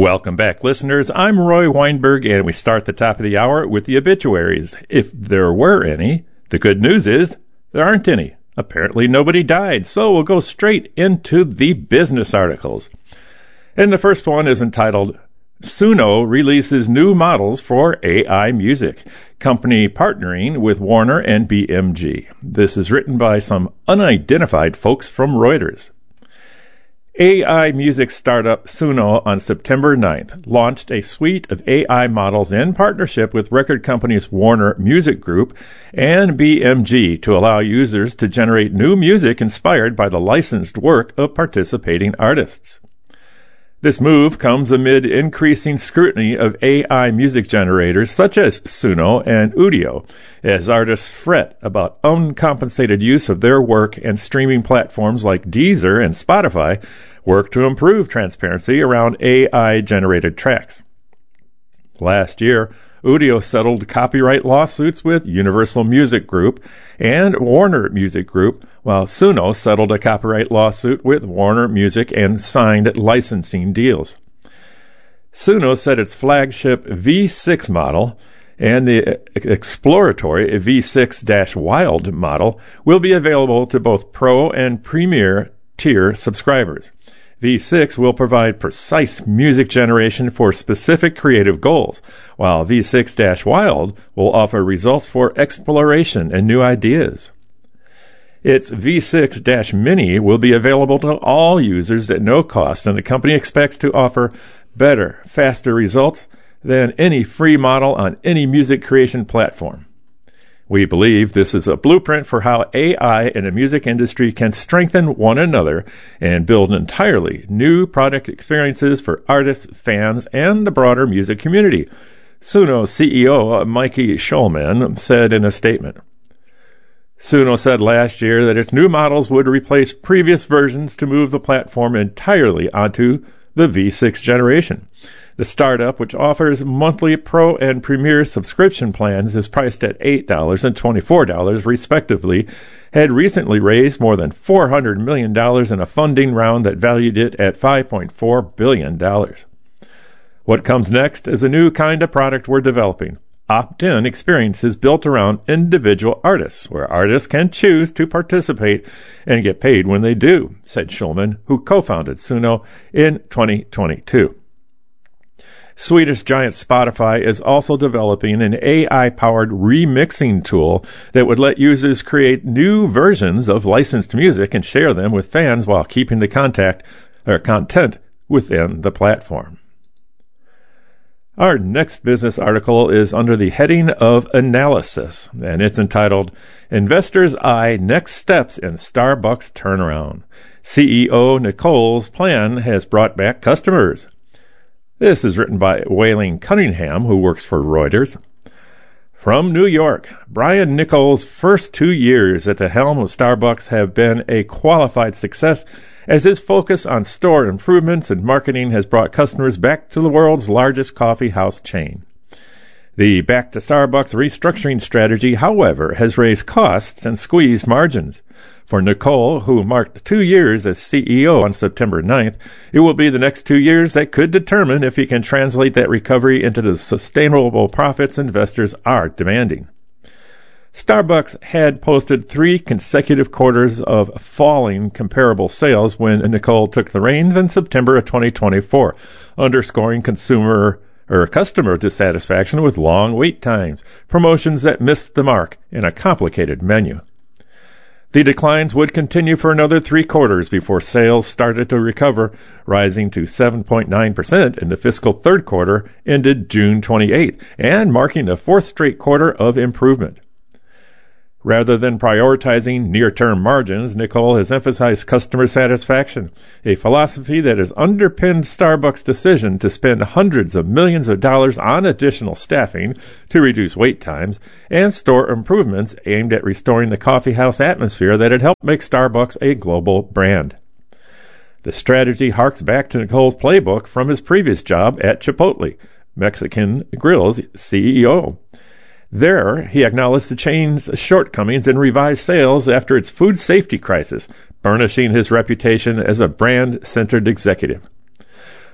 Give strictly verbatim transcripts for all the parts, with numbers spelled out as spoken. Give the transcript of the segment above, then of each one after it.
Welcome back, listeners. I'm Roy Weinberg, and we start the top of the hour with the obituaries. If there were any, the good news is there aren't any. Apparently nobody died, so we'll go straight into the business articles. And the first one is entitled, Suno releases new models for A I music, company partnering with Warner and B M G. This is written by some unidentified folks from Reuters. A I music startup Suno on September ninth launched a suite of A I models in partnership with record companies Warner Music Group and B M G to allow users to generate new music inspired by the licensed work of participating artists. This move comes amid increasing scrutiny of A I music generators such as Suno and Udio, as artists fret about uncompensated use of their work, and streaming platforms like Deezer and Spotify work to improve transparency around A I-generated tracks. Last year, Udio settled copyright lawsuits with Universal Music Group and Warner Music Group, while Suno settled a copyright lawsuit with Warner Music and signed licensing deals. Suno said its flagship V six model and the exploratory V six Wild model will be available to both Pro and Premier tier subscribers. V six will provide precise music generation for specific creative goals, while V six Wild will offer results for exploration and new ideas. Its V six Mini will be available to all users at no cost, and the company expects to offer better, faster results than any free model on any music creation platform. We believe this is a blueprint for how A I and the music industry can strengthen one another and build entirely new product experiences for artists, fans, and the broader music community, Suno C E O Mikey Schulman said in a statement. Suno said last year that its new models would replace previous versions to move the platform entirely onto the V six generation. The startup, which offers monthly Pro and Premier subscription plans, is priced at eight dollars and twenty-four dollars respectively, had recently raised more than four hundred million dollars in a funding round that valued it at five point four billion dollars. What comes next is a new kind of product we're developing. Opt-in experiences built around individual artists, where artists can choose to participate and get paid when they do, said Schulman, who co-founded Suno in twenty twenty-two. Swedish giant Spotify is also developing an A I-powered remixing tool that would let users create new versions of licensed music and share them with fans while keeping the contact or content within the platform. Our next business article is under the heading of Analysis, and it's entitled, Investors Eye Next Steps in Starbucks Turnaround. C E O Nicole's plan has brought back customers. This is written by Wayling Cunningham, who works for Reuters. From New York, Brian Nicole's first two years at the helm of Starbucks have been a qualified success, as his focus on store improvements and marketing has brought customers back to the world's largest coffee house chain. The Back to Starbucks restructuring strategy, however, has raised costs and squeezed margins. For Nicole, who marked two years as C E O on September ninth, it will be the next two years that could determine if he can translate that recovery into the sustainable profits investors are demanding. Starbucks had posted three consecutive quarters of falling comparable sales when Nicole took the reins in September of twenty twenty-four, underscoring consumer or customer dissatisfaction with long wait times, promotions that missed the mark, and a complicated menu. The declines would continue for another three quarters before sales started to recover, rising to seven point nine percent in the fiscal third quarter ended June twenty-eighth, and marking the fourth straight quarter of improvement. Rather than prioritizing near-term margins, Nicole has emphasized customer satisfaction, a philosophy that has underpinned Starbucks' decision to spend hundreds of millions of dollars on additional staffing to reduce wait times and store improvements aimed at restoring the coffeehouse atmosphere that had helped make Starbucks a global brand. The strategy harks back to Nicole's playbook from his previous job at Chipotle, Mexican Grill's C E O. There, he acknowledged the chain's shortcomings and revised sales after its food safety crisis, burnishing his reputation as a brand-centered executive.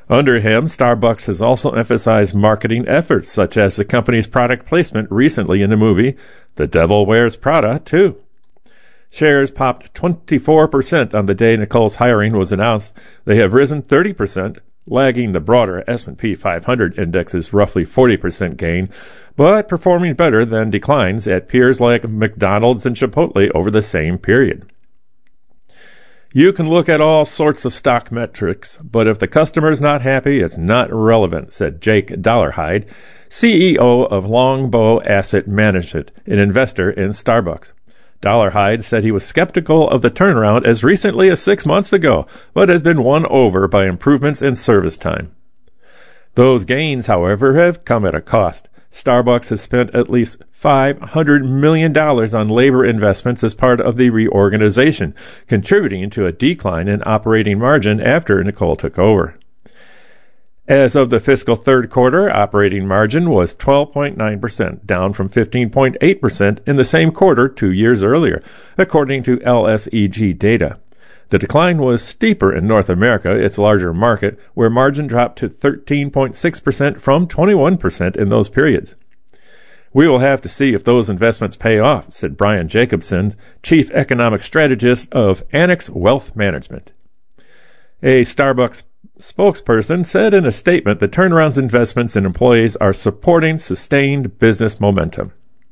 Under him, Starbucks has also emphasized marketing efforts, such as the company's product placement recently in the movie The Devil Wears Prada two. Shares popped twenty-four percent on the day Nicole's hiring was announced. They have risen thirty percent, lagging the broader S and P five hundred index's roughly forty percent gain, but performing better than declines at peers like McDonald's and Chipotle over the same period. You can look at all sorts of stock metrics, but if the customer's not happy, it's not relevant, said Jake Dollarhide, C E O of Longbow Asset Management, an investor in Starbucks. Dollarhide said he was skeptical of the turnaround as recently as six months ago, but has been won over by improvements in service time. Those gains, however, have come at a cost. Starbucks has spent at least five hundred million dollars on labor investments as part of the reorganization, contributing to a decline in operating margin after Nicole took over. As of the fiscal third quarter, operating margin was twelve point nine percent, down from fifteen point eight percent in the same quarter two years earlier, according to L S E G data. The decline was steeper in North America, its larger market, where margin dropped to thirteen point six percent from twenty-one percent in those periods. We will have to see if those investments pay off, said Brian Jacobson, Chief Economic Strategist of Annex Wealth Management. A Starbucks spokesperson said in a statement that turnaround's investments in employees are supporting sustained business momentum.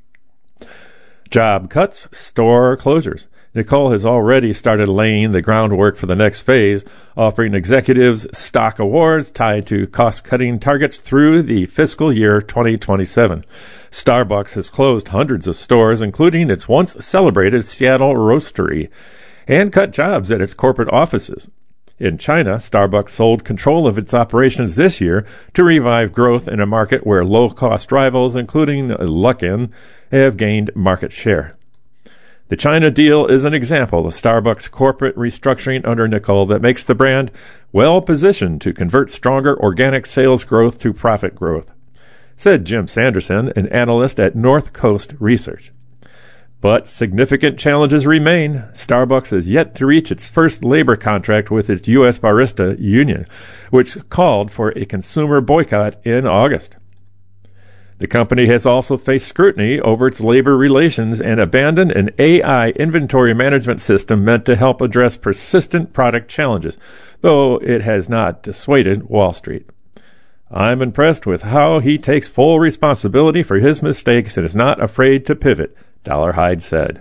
Job cuts, store closures. Nicole has already started laying the groundwork for the next phase, offering executives stock awards tied to cost-cutting targets through the fiscal year twenty twenty-seven. Starbucks has closed hundreds of stores, including its once-celebrated Seattle Roastery, and cut jobs at its corporate offices. In China, Starbucks sold control of its operations this year to revive growth in a market where low-cost rivals, including Luckin, have gained market share. The China deal is an example of Starbucks' corporate restructuring under Nicole that makes the brand well-positioned to convert stronger organic sales growth to profit growth, said Jim Sanderson, an analyst at North Coast Research. But significant challenges remain. Starbucks has yet to reach its first labor contract with its U S barista union, which called for a consumer boycott in August. The company has also faced scrutiny over its labor relations and abandoned an A I inventory management system meant to help address persistent product challenges, though it has not dissuaded Wall Street. I'm impressed with how he takes full responsibility for his mistakes and is not afraid to pivot, Dollarhide said.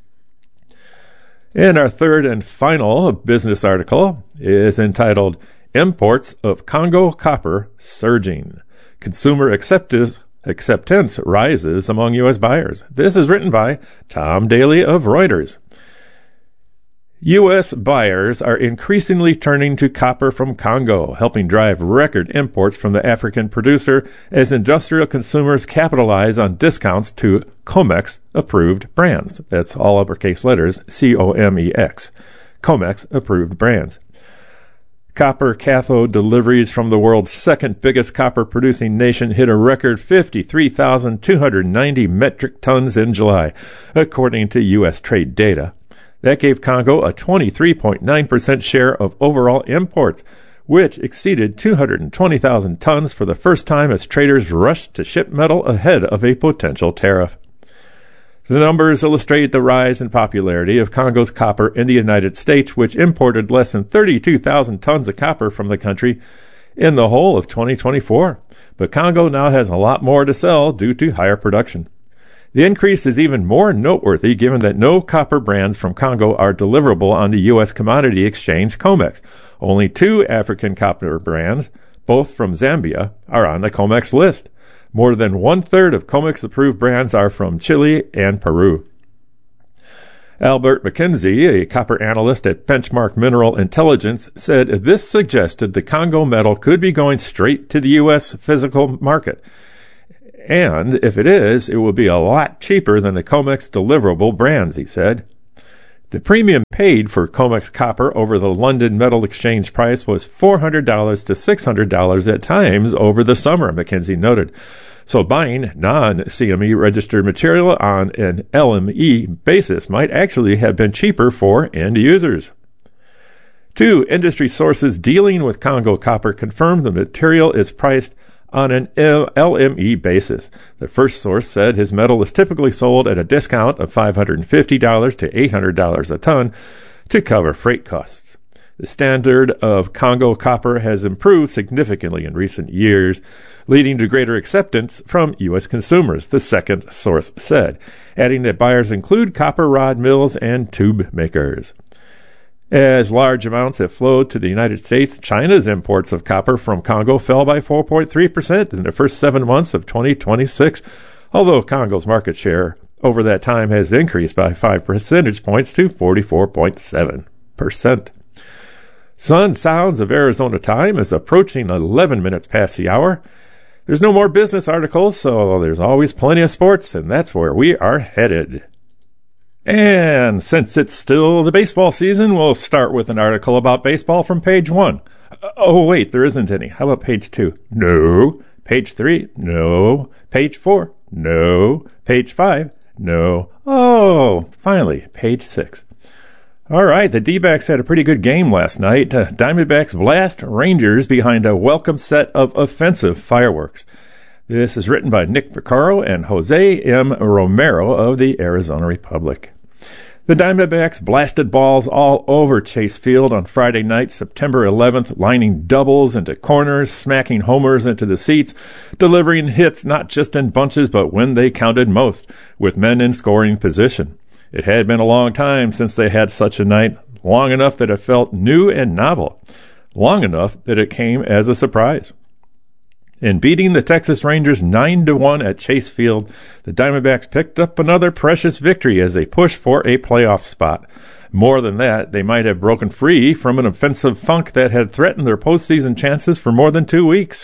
And our third and final business article is entitled Imports of Congo Copper Surging. Consumer Acceptance Acceptance rises among U S buyers. This is written by Tom Daly of Reuters. U S buyers are increasingly turning to copper from Congo, helping drive record imports from the African producer as industrial consumers capitalize on discounts to COMEX-approved brands. That's all uppercase letters, C O M E X. COMEX-approved brands. Copper cathode deliveries from the world's second biggest copper-producing nation hit a record fifty-three thousand two hundred ninety metric tons in July, according to U S trade data. That gave Congo a twenty-three point nine percent share of overall imports, which exceeded two hundred twenty thousand tons for the first time as traders rushed to ship metal ahead of a potential tariff. The numbers illustrate the rise in popularity of Congo's copper in the United States, which imported less than thirty-two thousand tons of copper from the country in the whole of twenty twenty-four. But Congo now has a lot more to sell due to higher production. The increase is even more noteworthy given that no copper brands from Congo are deliverable on the U S commodity exchange COMEX. Only two African copper brands, both from Zambia, are on the COMEX list. More than one-third of COMEX-approved brands are from Chile and Peru. Albert McKenzie, a copper analyst at Benchmark Mineral Intelligence, said this suggested the Congo metal could be going straight to the U S physical market. And if it is, it will be a lot cheaper than the COMEX deliverable brands, he said. The premium paid for COMEX copper over the London Metal Exchange price was four hundred dollars to six hundred dollars at times over the summer, McKenzie noted. So buying non-C M E registered material on an L M E basis might actually have been cheaper for end users. Two industry sources dealing with Congo copper confirmed the material is priced on an L M E basis. The first source said his metal is typically sold at a discount of five hundred fifty dollars to eight hundred dollars a ton to cover freight costs. The standard of Congo copper has improved significantly in recent years, leading to greater acceptance from U S consumers, the second source said, adding that buyers include copper rod mills and tube makers. As large amounts have flowed to the United States, China's imports of copper from Congo fell by four point three percent in the first seven months of twenty twenty-six, although Congo's market share over that time has increased by five percentage points to forty-four point seven percent. Sun Sounds of Arizona time is approaching eleven minutes past the hour. There's no more business articles, so there's always plenty of sports, and that's where we are headed. And since it's still the baseball season, we'll start with an article about baseball from page one. Oh, wait, there isn't any. How about page two? No. Page three? No. Page four? No. Page five? No. Oh, finally, page six. All right, the D-backs had a pretty good game last night. Uh, Diamondbacks blast Rangers behind a welcome set of offensive fireworks. This is written by Nick Vaccaro and Jose M. Romero of the Arizona Republic. The Diamondbacks blasted balls all over Chase Field on Friday night, September eleventh, lining doubles into corners, smacking homers into the seats, delivering hits not just in bunches but when they counted most, with men in scoring position. It had been a long time since they had such a night, long enough that it felt new and novel, long enough that it came as a surprise. In beating the Texas Rangers nine to one at Chase Field, the Diamondbacks picked up another precious victory as they pushed for a playoff spot. More than that, they might have broken free from an offensive funk that had threatened their postseason chances for more than two weeks.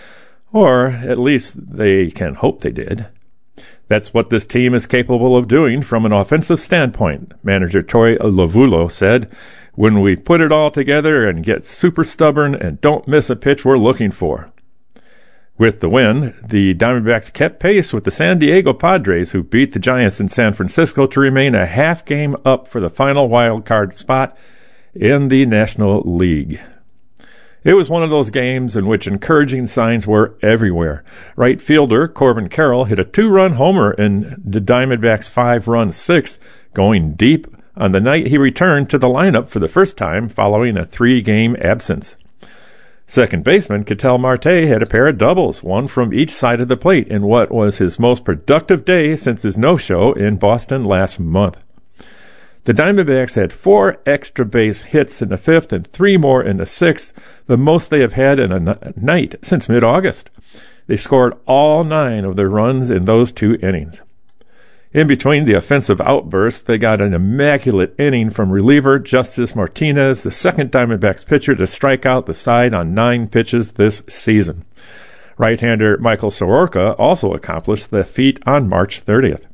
Or at least they can hope they did. That's what this team is capable of doing from an offensive standpoint, manager Troy Lovulo said. When we put it all together and get super stubborn and don't miss a pitch we're looking for. With the win, the Diamondbacks kept pace with the San Diego Padres, who beat the Giants in San Francisco to remain a half game up for the final wild card spot in the National League. It was one of those games in which encouraging signs were everywhere. Right fielder Corbin Carroll hit a two-run homer in the Diamondbacks' five-run sixth, going deep on the night he returned to the lineup for the first time following a three-game absence. Second baseman Ketel Marte had a pair of doubles, one from each side of the plate, in what was his most productive day since his no-show in Boston last month. The Diamondbacks had four extra base hits in the fifth and three more in the sixth, the most they have had in a n- night since mid-August. They scored all nine of their runs in those two innings. In between the offensive outbursts, they got an immaculate inning from reliever Justice Martinez, the second Diamondbacks pitcher to strike out the side on nine pitches this season. Right-hander Michael Soroka also accomplished the feat on March thirtieth.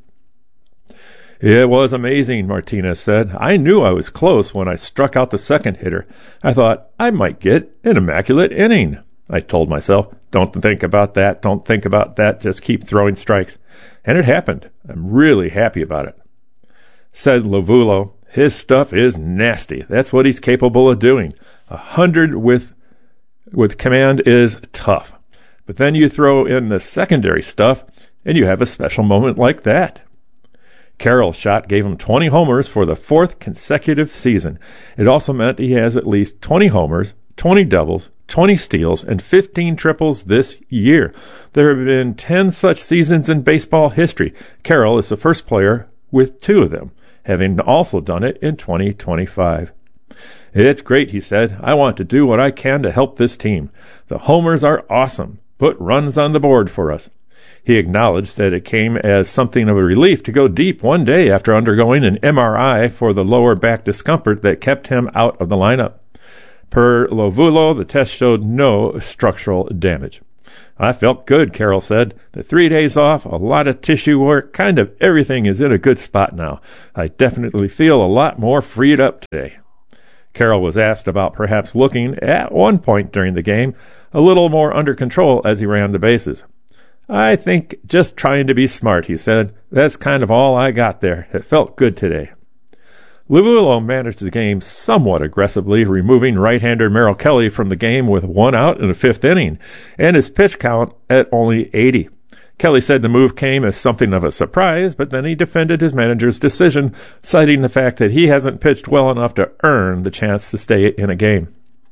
It was amazing, Martinez said. I knew I was close when I struck out the second hitter. I thought I might get an immaculate inning. I told myself, don't think about that, don't think about that, just keep throwing strikes. And it happened. I'm really happy about it. Said Lovulo, his stuff is nasty. That's what he's capable of doing. A hundred with with command is tough. But then you throw in the secondary stuff, and you have a special moment like that. Carroll's shot gave him twenty homers for the fourth consecutive season. It also meant he has at least twenty homers, twenty doubles, twenty steals, and fifteen triples this year. There have been ten such seasons in baseball history. Carroll is the first player with two of them, having also done it in twenty twenty-five. It's great, he said. I want to do what I can to help this team. The homers are awesome. Put runs on the board for us. He acknowledged that it came as something of a relief to go deep one day after undergoing an M R I for the lower back discomfort that kept him out of the lineup. Per Lovulo, the test showed no structural damage. I felt good, Carroll said. The three days off, a lot of tissue work, kind of everything is in a good spot now. I definitely feel a lot more freed up today. Carroll was asked about perhaps looking, at one point during the game, a little more under control as he ran the bases. I think just trying to be smart, he said. That's kind of all I got there. It felt good today. Lovullo managed the game somewhat aggressively, removing right-hander Merrill Kelly from the game with one out in the fifth inning, and his pitch count at only eighty. Kelly said the move came as something of a surprise, but then he defended his manager's decision, citing the fact that he hasn't pitched well enough to earn the chance to stay in a game.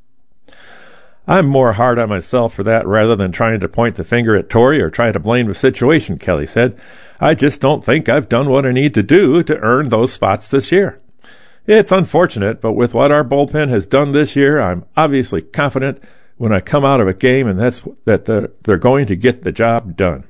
I'm more hard on myself for that rather than trying to point the finger at Torrey or try to blame the situation, Kelly said. I just don't think I've done what I need to do to earn those spots this year. It's unfortunate, but with what our bullpen has done this year, I'm obviously confident when I come out of a game and that's that the, they're going to get the job done.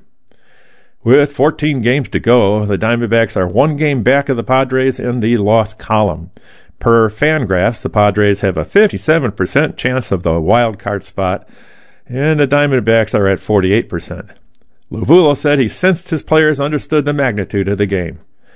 With fourteen games to go, the Diamondbacks are one game back of the Padres in the loss column. Per Fangraphs, the Padres have a fifty-seven percent chance of the wild card spot, and the Diamondbacks are at forty-eight percent. Lovullo said he sensed his players understood the magnitude of the game.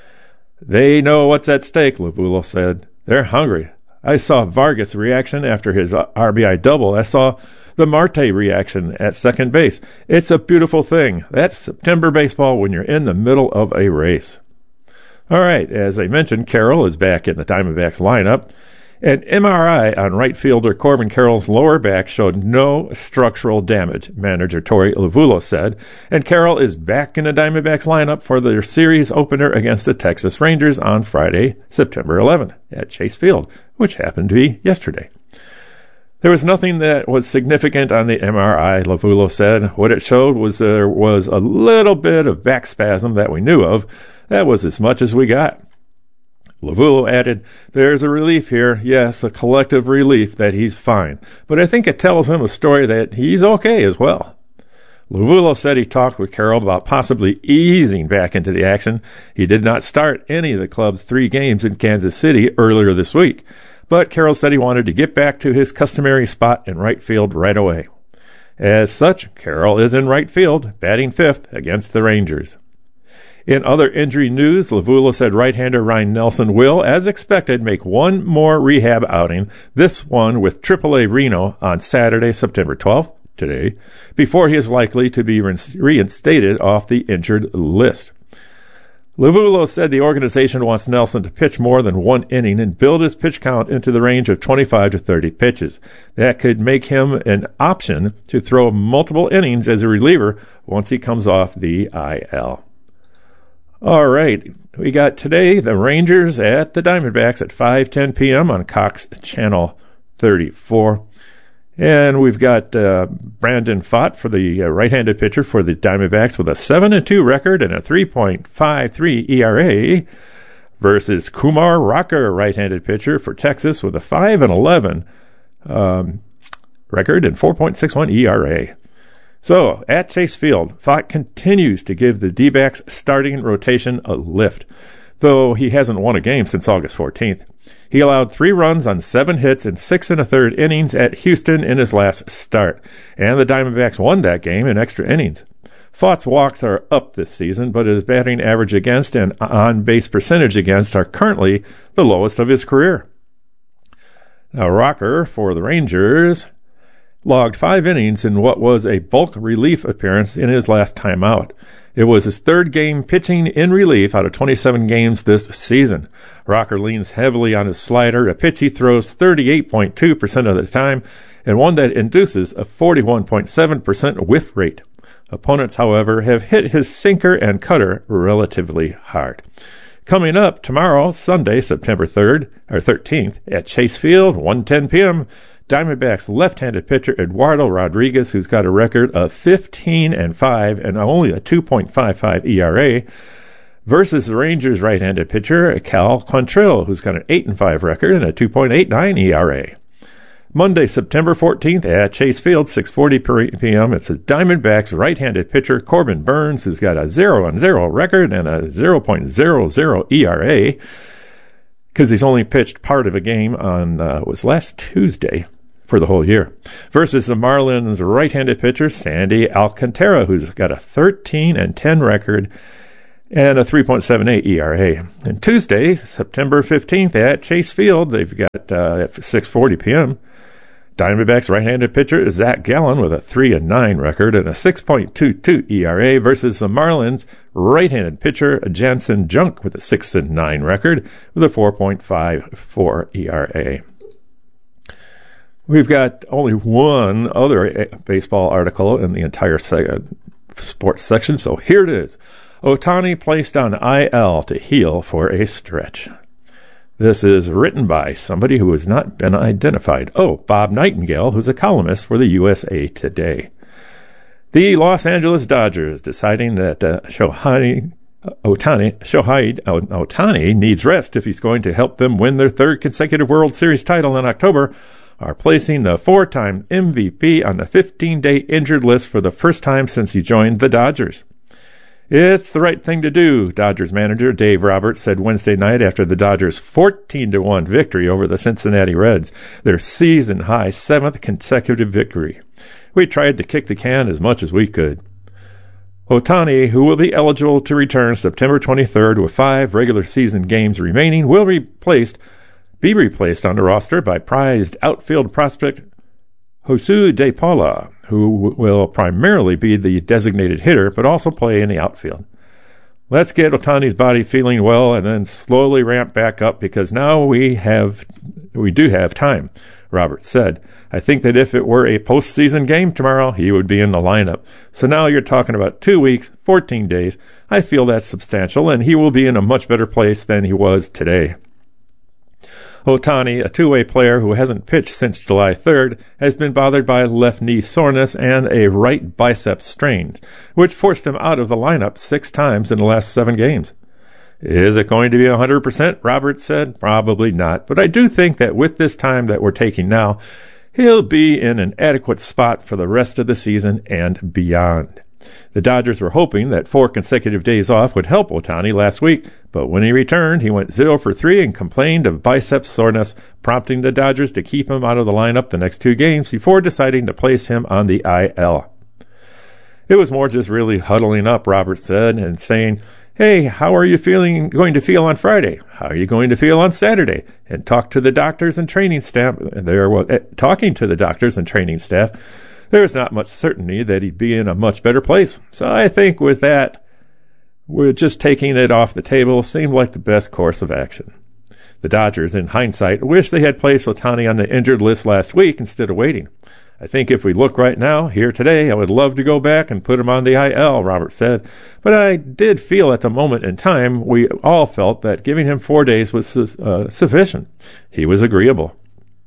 They know what's at stake, Lovullo said. They're hungry. I saw Vargas' reaction after his R B I double. I saw the Marte reaction at second base. It's a beautiful thing. That's September baseball when you're in the middle of a race. All right, as I mentioned, Carroll is back in the Diamondbacks lineup. An M R I on right fielder Corbin Carroll's lower back showed no structural damage, manager Torrey Lovullo said, and Carroll is back in the Diamondbacks lineup for their series opener against the Texas Rangers on Friday, September eleventh at Chase Field, which happened to be yesterday. There was nothing that was significant on the M R I, Lovullo said. What it showed was there was a little bit of back spasm that we knew of. That was as much as we got. Lovullo added, there's a relief here, yes, a collective relief that he's fine, but I think it tells him a story that he's okay as well. Lovullo said he talked with Carroll about possibly easing back into the action. He did not start any of the club's three games in Kansas City earlier this week, but Carroll said he wanted to get back to his customary spot in right field right away. As such, Carroll is in right field, batting fifth against the Rangers. In other injury news, Lovullo said right-hander Ryan Nelson will, as expected, make one more rehab outing, this one with triple A Reno on Saturday, September twelfth, today, before he is likely to be reinstated off the injured list. Lovullo said the organization wants Nelson to pitch more than one inning and build his pitch count into the range of twenty-five to thirty pitches. That could make him an option to throw multiple innings as a reliever once he comes off the I L. All right, we got today the Rangers at the Diamondbacks at five ten p.m. on Cox Channel thirty-four. And we've got uh, Brandon Pfaadt for the uh, right-handed pitcher for the Diamondbacks with a seven and two record and a three point five three E R A versus Kumar Rocker, right-handed pitcher for Texas with a five and eleven um, record and four point six one E R A. So, at Chase Field, Pfaadt continues to give the D-backs starting rotation a lift, though he hasn't won a game since August fourteenth. He allowed three runs on seven hits in six and a third innings at Houston in his last start, and the Diamondbacks won that game in extra innings. Pfaadt's walks are up this season, but his batting average against and on-base percentage against are currently the lowest of his career. Now, Rocker for the Rangers logged five innings in what was a bulk relief appearance in his last time out. It was his third game pitching in relief out of twenty-seven games this season. Rocker leans heavily on his slider, a pitch he throws thirty-eight point two percent of the time, and one that induces a forty-one point seven percent whiff rate. Opponents, however, have hit his sinker and cutter relatively hard. Coming up tomorrow, Sunday, September third, or thirteenth, at Chase Field, one ten p.m., Diamondbacks left-handed pitcher Eduardo Rodriguez, who's got a record of fifteen and five and only a two point five five E R A, versus the Rangers right-handed pitcher Cal Quantrill, who's got an eight and five record and a two point eight nine E R A. Monday, September fourteenth at Chase Field, six forty p.m. It's the Diamondbacks right-handed pitcher Corbin Burnes, who's got a zero and zero record and a zero point zero zero E R A, because he's only pitched part of a game on uh, was last Tuesday for the whole year, versus the Marlins right-handed pitcher Sandy Alcantara, who's got a thirteen and ten record and a three point seven eight E R A. And Tuesday, September fifteenth at Chase Field, they've got uh, at six forty p.m. Diamondbacks right-handed pitcher Zach Gallen with a three and nine record and a six point two two E R A versus the Marlins right-handed pitcher Jansen Junk with a six and nine record with a four point five four E R A. We've got only one other baseball article in the entire sports section, so here it is. Ohtani placed on I L to heal for a stretch. This is written by somebody who has not been identified. Oh, Bob Nightingale, who's a columnist for the U S A Today. The Los Angeles Dodgers deciding that uh, Shohei Ohtani, Shohei Ohtani needs rest if he's going to help them win their third consecutive World Series title in October are placing the four-time M V P on the fifteen-day injured list for the first time since he joined the Dodgers. It's the right thing to do, Dodgers manager Dave Roberts said Wednesday night after the Dodgers' fourteen to one victory over the Cincinnati Reds, their season-high seventh consecutive victory. We tried to kick the can as much as we could. Ohtani, who will be eligible to return September twenty-third with five regular season games remaining, will replaced, be replaced on the roster by prized outfield prospect Jose De Paula, who will primarily be the designated hitter, but also play in the outfield. Let's get Ohtani's body feeling well and then slowly ramp back up because now we have, we do have time, Roberts said. I think that if it were a postseason game tomorrow, he would be in the lineup. So now you're talking about two weeks, fourteen days. I feel that's substantial, and he will be in a much better place than he was today. Ohtani, a two-way player who hasn't pitched since July third, has been bothered by left knee soreness and a right bicep strain, which forced him out of the lineup six times in the last seven games. Is it going to be one hundred percent? Roberts said. Probably not, but I do think that with this time that we're taking now, he'll be in an adequate spot for the rest of the season and beyond. The Dodgers were hoping that four consecutive days off would help Ohtani last week, but when he returned, he went zero for three and complained of bicep soreness, prompting the Dodgers to keep him out of the lineup the next two games before deciding to place him on the I L. It was more just really huddling up, Roberts said, and saying, hey, how are you feeling going to feel on Friday? How are you going to feel on Saturday? And talk to the doctors and training staff. There was uh, talking to the doctors and training staff. There's not much certainty that he'd be in a much better place. So I think with that, we're just taking it off the table seemed like the best course of action. The Dodgers, in hindsight, wish they had placed Ohtani on the injured list last week instead of waiting. I think if we look right now, here today, I would love to go back and put him on the I L, Roberts said. But I did feel at the moment in time, we all felt that giving him four days was uh, sufficient. He was agreeable.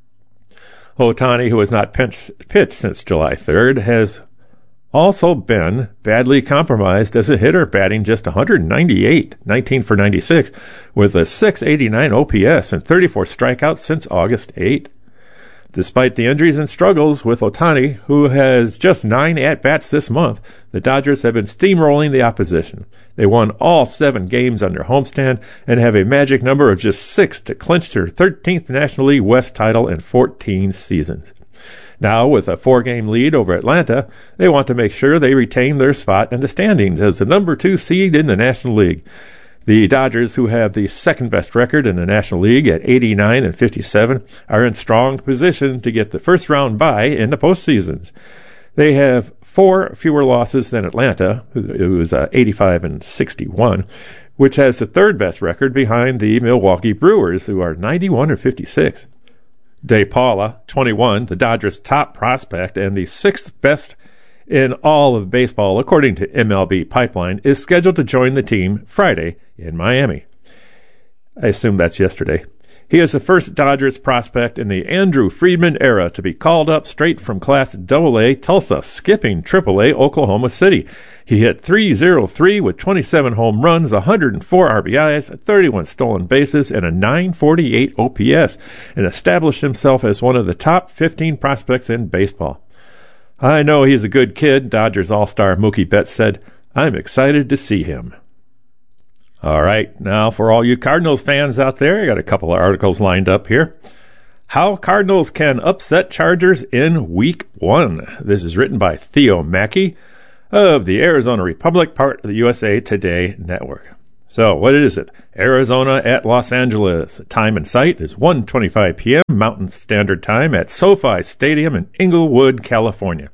Ohtani, who has not pitched since July third, has also been badly compromised as a hitter, batting just one ninety-eight, nineteen for ninety-six, with a six eighty-nine O P S and thirty-four strikeouts since August eighth. Despite the injuries and struggles with Ohtani, who has just nine at-bats this month, the Dodgers have been steamrolling the opposition. They won all seven games on their homestand and have a magic number of just six to clinch their thirteenth National League West title in fourteen seasons. Now, with a four-game lead over Atlanta, they want to make sure they retain their spot in the standings as the number two seed in the National League. The Dodgers, who have the second-best record in the National League at eighty-nine and fifty-seven, are in strong position to get the first-round bye in the postseasons. They have four fewer losses than Atlanta, who is uh, eighty-five and sixty-one, which has the third-best record behind the Milwaukee Brewers, who are ninety-one and fifty-six. De Paula, twenty-one, the Dodgers' top prospect and the sixth best in all of baseball, according to M L B Pipeline, is scheduled to join the team Friday in Miami. I assume that's yesterday. He is the first Dodgers prospect in the Andrew Friedman era to be called up straight from Class double A Tulsa, skipping triple A Oklahoma City. He hit three oh three with twenty-seven home runs, one hundred four R B Is, thirty-one stolen bases, and a nine forty-eight O P S, and established himself as one of the top fifteen prospects in baseball. I know he's a good kid, Dodgers All-Star Mookie Betts said. I'm excited to see him. All right, now for all you Cardinals fans out there, I got a couple of articles lined up here. How Cardinals can upset Chargers in Week one. This is written by Theo Mackey of the Arizona Republic, part of the U S A Today network. So, what is it? Arizona at Los Angeles. Time and site is one twenty-five p.m. Mountain Standard Time at SoFi Stadium in Inglewood, California.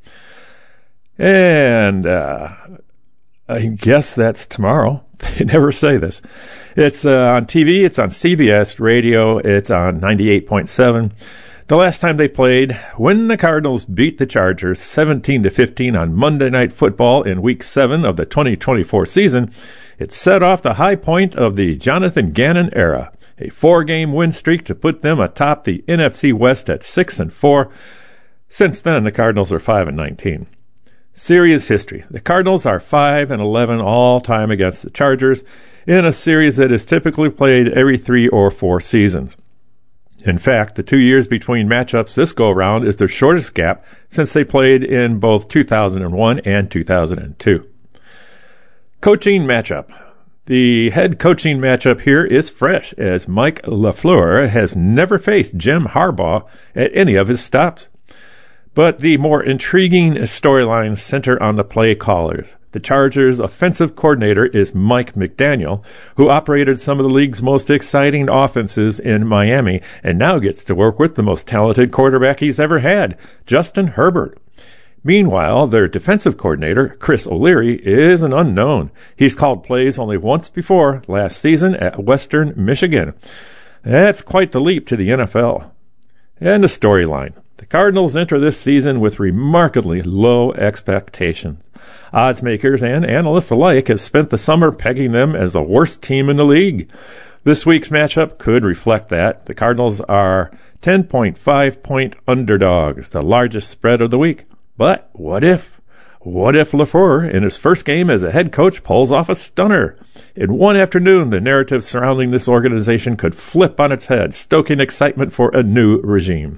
And uh, I guess that's tomorrow. They never say this. It's uh, on T V. It's on C B S Radio. It's on ninety-eight point seven. The last time they played, when the Cardinals beat the Chargers seventeen to fifteen on Monday Night Football in Week seven of the twenty twenty-four season, it set off the high point of the Jonathan Gannon era, a four-game win streak to put them atop the N F C West at six and four. Since then, the Cardinals are five and nineteen. Series history. The Cardinals are five and eleven all time against the Chargers in a series that is typically played every three or four seasons. In fact, the two years between matchups this go-around is their shortest gap since they played in both two thousand one and two thousand two. Coaching matchup. The head coaching matchup here is fresh, as Mike LaFleur has never faced Jim Harbaugh at any of his stops. But the more intriguing storylines center on the play callers. The Chargers' offensive coordinator is Mike McDaniel, who operated some of the league's most exciting offenses in Miami and now gets to work with the most talented quarterback he's ever had, Justin Herbert. Meanwhile, their defensive coordinator, Chris O'Leary, is an unknown. He's called plays only once before, last season at Western Michigan. That's quite the leap to the N F L. And the storyline. The Cardinals enter this season with remarkably low expectations. Odds makers and analysts alike have spent the summer pegging them as the worst team in the league. This week's matchup could reflect that. The Cardinals are ten point five point underdogs, the largest spread of the week. But what if? What if LaFleur, in his first game as a head coach, pulls off a stunner? In one afternoon, the narrative surrounding this organization could flip on its head, stoking excitement for a new regime.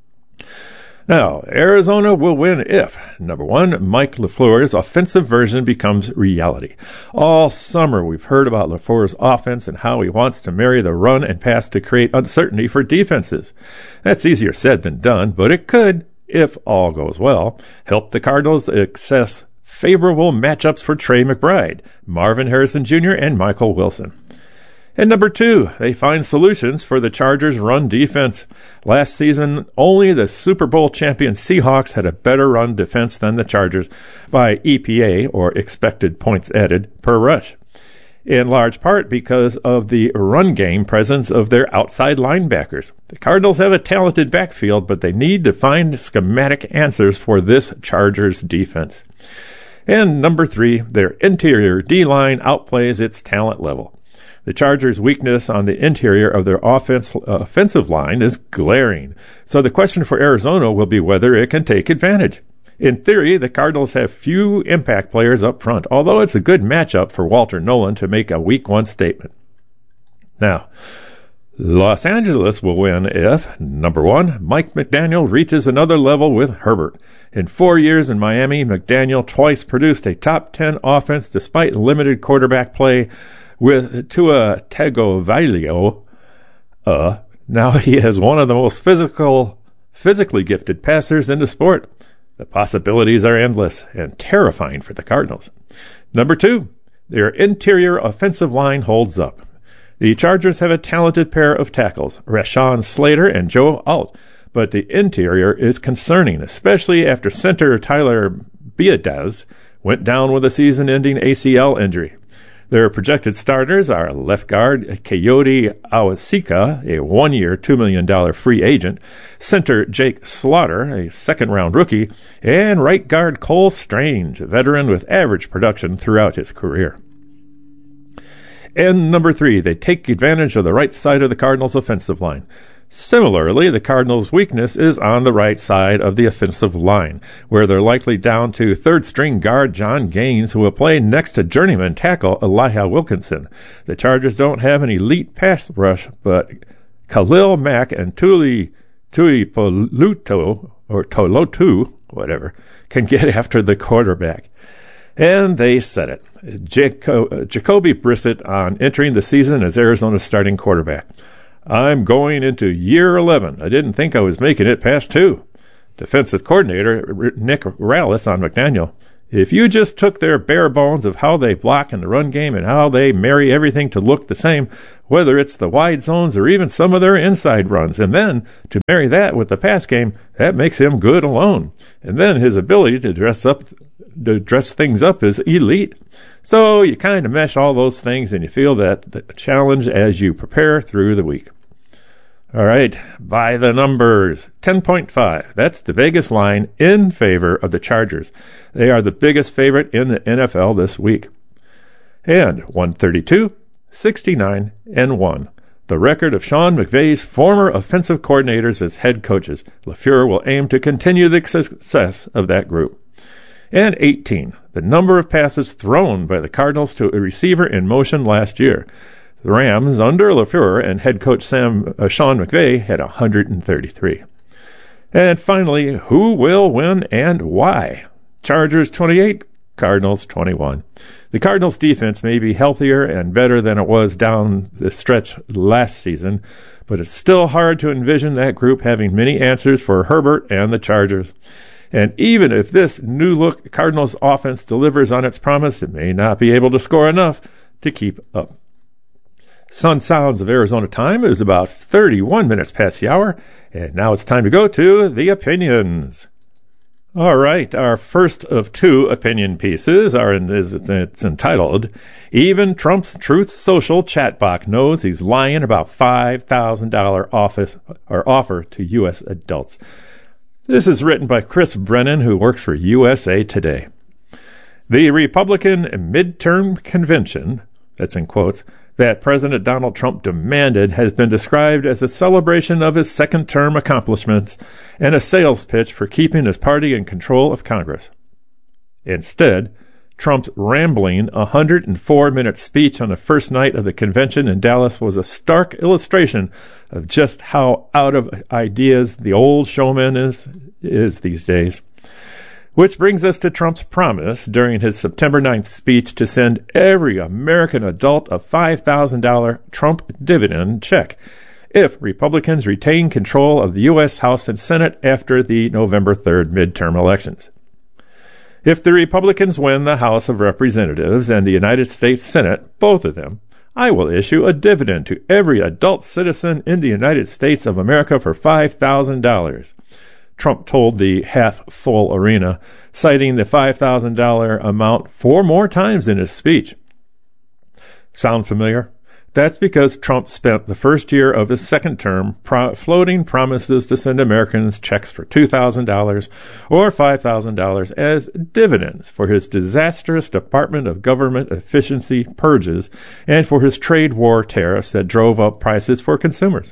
Now, Arizona will win if, number one, Mike LaFleur's offensive version becomes reality. All summer, we've heard about LaFleur's offense and how he wants to marry the run and pass to create uncertainty for defenses. That's easier said than done, but it could, if all goes well, help the Cardinals access favorable matchups for Trey McBride, Marvin Harrison Junior, and Michael Wilson. And number two, they find solutions for the Chargers' run defense. Last season, only the Super Bowl champion Seahawks had a better run defense than the Chargers by E P A, or expected points added, per rush. In large part because of the run game presence of their outside linebackers. The Cardinals have a talented backfield, but they need to find schematic answers for this Chargers defense. And number three, their interior D-line outplays its talent level. The Chargers' weakness on the interior of their offense, uh, offensive line is glaring. So the question for Arizona will be whether it can take advantage. In theory, the Cardinals have few impact players up front, although it's a good matchup for Walter Nolan to make a week one statement. Now, Los Angeles will win if, number one, Mike McDaniel reaches another level with Herbert. In four years in Miami, McDaniel twice produced a top ten offense despite limited quarterback play with Tua Tagovailoa. Uh, now he has one of the most physical, physically gifted passers in the sport. The possibilities are endless and terrifying for the Cardinals. Number two, their interior offensive line holds up. The Chargers have a talented pair of tackles, Rashawn Slater and Joe Alt, but the interior is concerning, especially after center Tyler Biadasz went down with a season-ending A C L injury. Their projected starters are left guard Coyote Awasika, a one-year, two million dollars free agent, center Jake Slaughter, a second-round rookie, and right guard Cole Strange, a veteran with average production throughout his career. And number three, they take advantage of the right side of the Cardinals' offensive line. Similarly, the Cardinals' weakness is on the right side of the offensive line, where they're likely down to third-string guard John Gaines, who will play next to journeyman tackle Elijah Wilkinson. The Chargers don't have an elite pass rush, but Khalil Mack and Tuli Tuipulotu, or Tolotu, whatever, can get after the quarterback. And they said it. Jaco- Jacoby Brissett on entering the season as Arizona's starting quarterback. I'm going into year eleven. I didn't think I was making it past two. Defensive coordinator Nick Rallis on McDaniel. If you just took their bare bones of how they block in the run game and how they marry everything to look the same, whether it's the wide zones or even some of their inside runs, and then to marry that with the pass game, that makes him good alone. And then his ability to dress up, to dress things up is elite. So you kind of mesh all those things and you feel that the challenge as you prepare through the week. All right, by the numbers, ten point five. That's the Vegas line in favor of the Chargers. They are the biggest favorite in the N F L this week. And one thirty-two, sixty-nine, and one. The record of Sean McVay's former offensive coordinators as head coaches. LaFleur will aim to continue the success of that group. And eighteen. The number of passes thrown by the Cardinals to a receiver in motion last year. The Rams, under LaFleur and head coach Sam uh, Sean McVay, had one hundred thirty-three. And finally, who will win and why? Chargers twenty-eight, Cardinals twenty-one. The Cardinals' defense may be healthier and better than it was down the stretch last season, but it's still hard to envision that group having many answers for Herbert and the Chargers. And even if this new-look Cardinals offense delivers on its promise, it may not be able to score enough to keep up. Sun Sounds of Arizona time is about thirty-one minutes past the hour, and now it's time to go to the opinions. All right, our first of two opinion pieces are in, is it's entitled, Even Trump's Truth Social Chatbot Knows He's Lying About five thousand dollars office or offer to U S adults. This is written by Chris Brennan, who works for U S A Today. The Republican midterm convention, that's in quotes, that President Donald Trump demanded has been described as a celebration of his second-term accomplishments and a sales pitch for keeping his party in control of Congress. Instead, Trump's rambling one hundred four minute speech on the first night of the convention in Dallas was a stark illustration of just how out of ideas the old showman is, is these days. Which brings us to Trump's promise during his September ninth speech to send every American adult a five thousand dollars Trump dividend check if Republicans retain control of the U S House and Senate after the November third midterm elections. If the Republicans win the House of Representatives and the United States Senate, both of them, I will issue a dividend to every adult citizen in the United States of America for five thousand dollars. Trump told the half-full arena, citing the five thousand dollars amount four more times in his speech. Sound familiar? That's because Trump spent the first year of his second term pro- floating promises to send Americans checks for two thousand dollars or five thousand dollars as dividends for his disastrous Department of Government efficiency purges and for his trade war tariffs that drove up prices for consumers.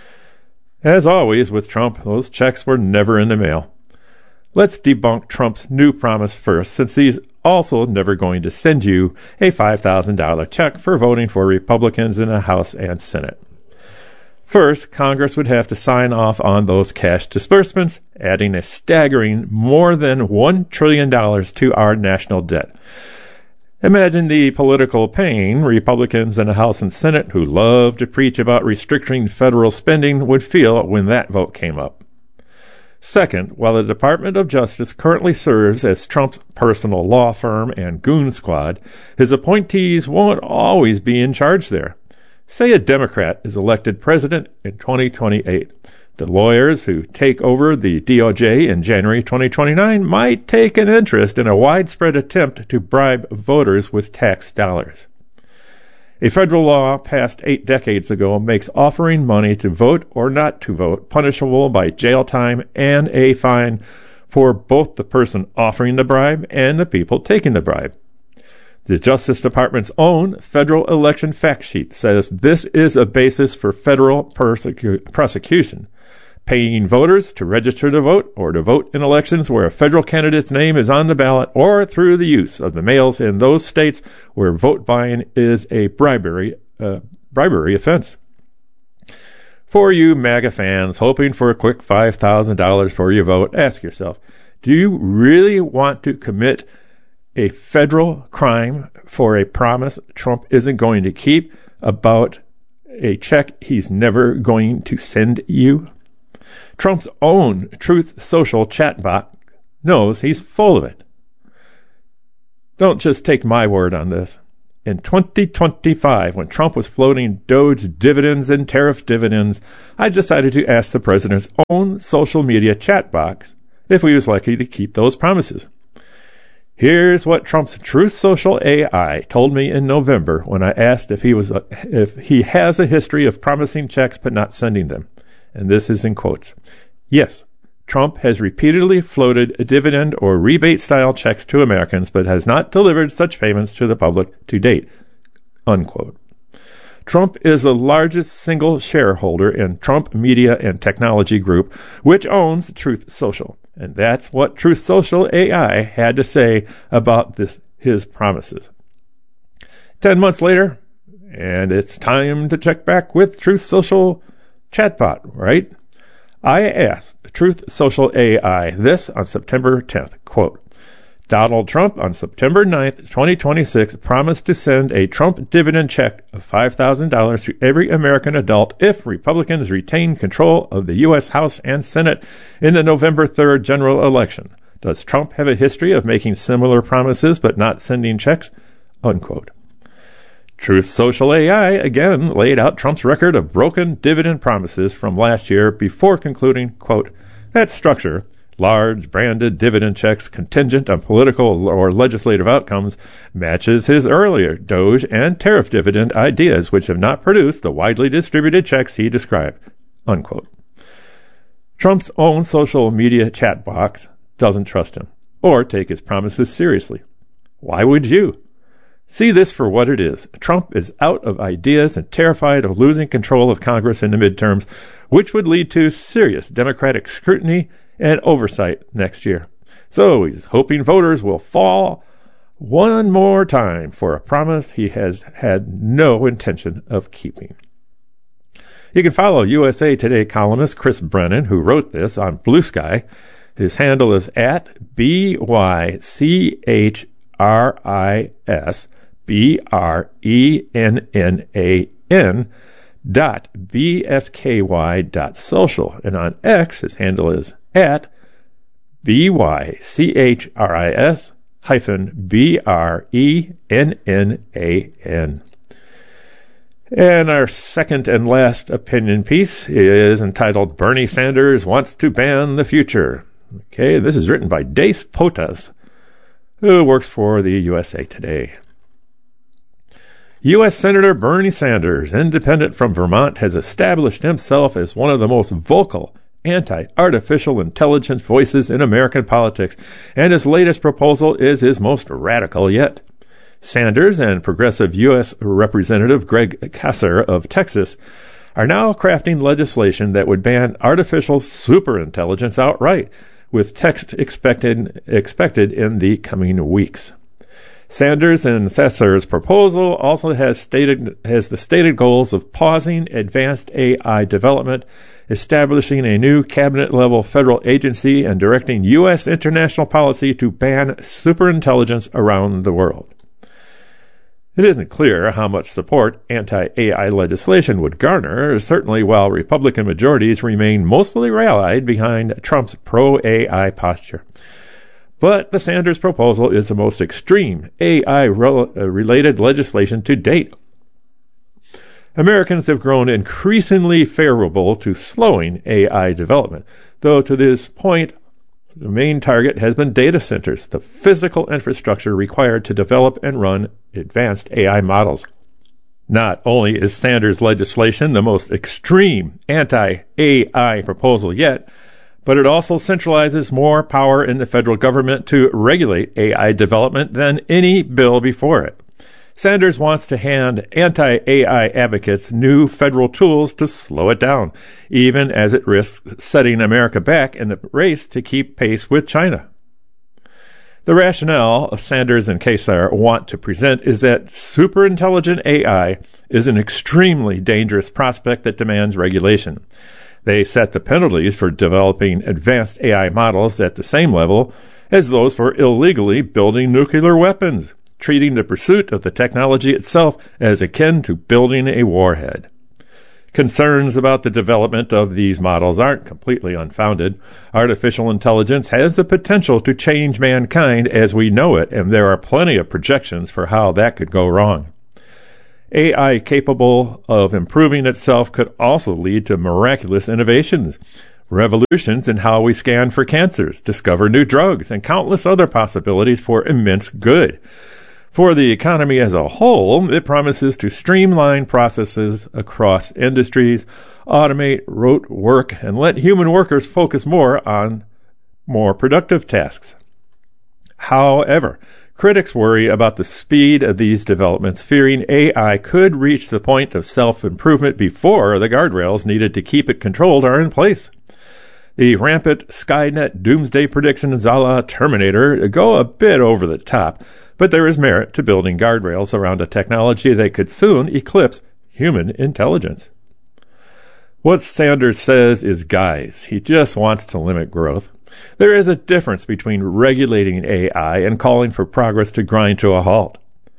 As always with Trump, those checks were never in the mail. Let's debunk Trump's new promise first, since he's also never going to send you a five thousand dollars check for voting for Republicans in the House and Senate. First, Congress would have to sign off on those cash disbursements, adding a staggering more than one trillion dollars to our national debt. Imagine the political pain Republicans in the House and Senate, who love to preach about restricting federal spending, would feel when that vote came up. Second, while the Department of Justice currently serves as Trump's personal law firm and goon squad, his appointees won't always be in charge there. Say a Democrat is elected president in twenty twenty-eight. The lawyers who take over the D O J in January twenty twenty-nine might take an interest in a widespread attempt to bribe voters with tax dollars. A federal law passed eight decades ago makes offering money to vote or not to vote punishable by jail time and a fine for both the person offering the bribe and the people taking the bribe. The Justice Department's own federal election fact sheet says this is a basis for federal persecu- prosecution. Paying voters to register to vote or to vote in elections where a federal candidate's name is on the ballot or through the use of the mails in those states where vote buying is a bribery, uh, bribery offense. For you MAGA fans hoping for a quick five thousand dollars for your vote, ask yourself, do you really want to commit a federal crime for a promise Trump isn't going to keep about a check he's never going to send you? Trump's own Truth Social chatbot knows he's full of it. Don't just take my word on this. In twenty twenty-five, when Trump was floating Doge dividends and tariff dividends, I decided to ask the president's own social media chat box if he was likely to keep those promises. Here's what Trump's Truth Social A I told me in November when I asked if he was a, if he has a history of promising checks but not sending them. And this is in quotes. Yes, Trump has repeatedly floated a dividend or rebate-style checks to Americans, but has not delivered such payments to the public to date. Unquote. Trump is the largest single shareholder in Trump Media and Technology Group, which owns Truth Social. And that's what Truth Social A I had to say about this, his promises. Ten months later, and it's time to check back with Truth Social chatbot, right? I asked Truth Social A I this on September tenth, quote, Donald Trump on September ninth, twenty twenty-six promised to send a Trump dividend check of five thousand dollars to every American adult if Republicans retain control of the U S House and Senate in the November third general election. Does Trump have a history of making similar promises but not sending checks? Unquote. Truth Social A I again laid out Trump's record of broken dividend promises from last year before concluding, quote, that structure, large branded dividend checks contingent on political or legislative outcomes, matches his earlier Doge and tariff dividend ideas, which have not produced the widely distributed checks he described. Unquote. Trump's own social media chat box doesn't trust him or take his promises seriously. Why would you? See this for what it is. Trump is out of ideas and terrified of losing control of Congress in the midterms, which would lead to serious Democratic scrutiny and oversight next year. So he's hoping voters will fall one more time for a promise he has had no intention of keeping. You can follow U S A Today columnist Chris Brennan, who wrote this, on Blue Sky. His handle is at B Y C H R I S B R E N N A N dot B S K Y dot social. And on X, his handle is at B Y C H R I S hyphen B R E N N A N. And our second and last opinion piece is entitled Bernie Sanders Wants to Ban the Future. Okay, this is written by Dace Potas, who works for the U S A Today. U S Senator Bernie Sanders, independent from Vermont, has established himself as one of the most vocal anti-artificial intelligence voices in American politics, and his latest proposal is his most radical yet. Sanders and progressive U S Representative Greg Kasser of Texas are now crafting legislation that would ban artificial superintelligence outright, with text expected expected in the coming weeks. Sanders and Kasser's proposal also has stated has the stated goals of pausing advanced A I development, establishing a new cabinet-level federal agency, and directing U S international policy to ban superintelligence around the world. It isn't clear how much support anti-A I legislation would garner, certainly while Republican majorities remain mostly rallied behind Trump's pro-A I posture. But the Sanders proposal is the most extreme A I-related legislation to date. Americans have grown increasingly favorable to slowing A I development, though to this point, the main target has been data centers, the physical infrastructure required to develop and run advanced A I models. Not only is Sanders' legislation the most extreme anti-A I proposal yet, but it also centralizes more power in the federal government to regulate A I development than any bill before it. Sanders wants to hand anti-A I advocates new federal tools to slow it down, even as it risks setting America back in the race to keep pace with China. The rationale Sanders and Kasser want to present is that superintelligent A I is an extremely dangerous prospect that demands regulation. They set the penalties for developing advanced A I models at the same level as those for illegally building nuclear weapons, treating the pursuit of the technology itself as akin to building a warhead. Concerns about the development of these models aren't completely unfounded. Artificial intelligence has the potential to change mankind as we know it, and there are plenty of projections for how that could go wrong. A I capable of improving itself could also lead to miraculous innovations, revolutions in how we scan for cancers, discover new drugs, and countless other possibilities for immense good. For the economy as a whole, it promises to streamline processes across industries, automate rote work, and let human workers focus more on more productive tasks. However, critics worry about the speed of these developments, fearing A I could reach the point of self-improvement before the guardrails needed to keep it controlled are in place. The rampant Skynet doomsday predictions a la Terminator go a bit over the top, but there is merit to building guardrails around a technology that could soon eclipse human intelligence. What Sanders says is guys. He just wants to limit growth. There is a difference between regulating A I and calling for progress to grind to a halt.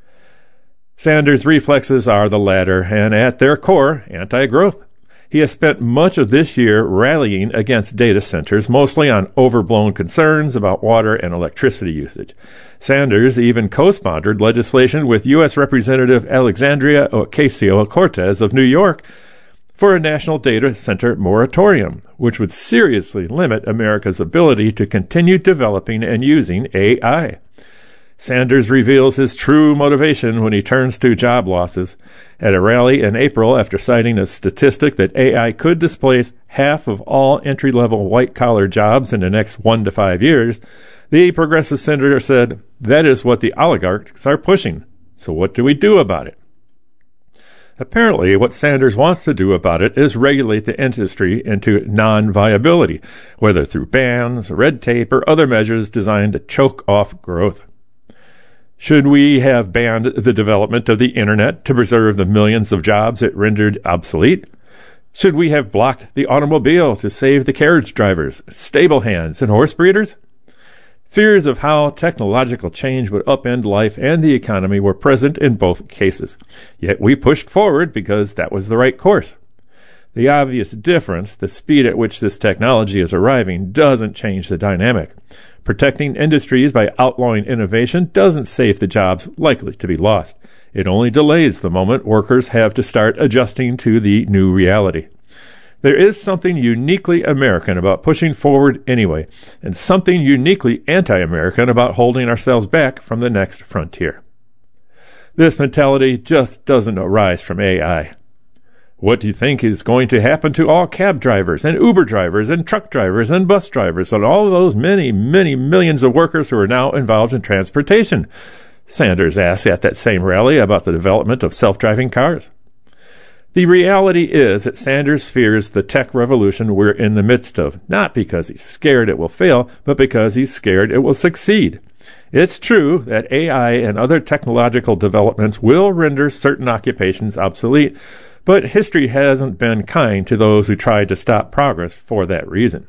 Sanders' reflexes are the latter, and at their core, anti-growth. He has spent much of this year rallying against data centers, mostly on overblown concerns about water and electricity usage. Sanders even co-sponsored legislation with U S Representative Alexandria Ocasio-Cortez of New York for a national data center moratorium, which would seriously limit America's ability to continue developing and using A I. Sanders reveals his true motivation when he turns to job losses. At a rally in April, after citing a statistic that A I could displace half of all entry-level white-collar jobs in the next one to five years, the progressive senator said, "That is what the oligarchs are pushing. So what do we do about it?" Apparently, what Sanders wants to do about it is regulate the industry into non-viability, whether through bans, red tape, or other measures designed to choke off growth. Should we have banned the development of the Internet to preserve the millions of jobs it rendered obsolete? Should we have blocked the automobile to save the carriage drivers, stable hands, and horse breeders? Fears of how technological change would upend life and the economy were present in both cases. Yet we pushed forward because that was the right course. The obvious difference, the speed at which this technology is arriving, doesn't change the dynamic. Protecting industries by outlawing innovation doesn't save the jobs likely to be lost. It only delays the moment workers have to start adjusting to the new reality. There is something uniquely American about pushing forward anyway, and something uniquely anti-American about holding ourselves back from the next frontier. This mentality just doesn't arise from A I. What do you think is going to happen to all cab drivers and Uber drivers and truck drivers and bus drivers and all of those many, many millions of workers who are now involved in transportation? Sanders asked at that same rally about the development of self-driving cars. The reality is that Sanders fears the tech revolution we're in the midst of, not because he's scared it will fail, but because he's scared it will succeed. It's true that A I and other technological developments will render certain occupations obsolete, but history hasn't been kind to those who tried to stop progress for that reason.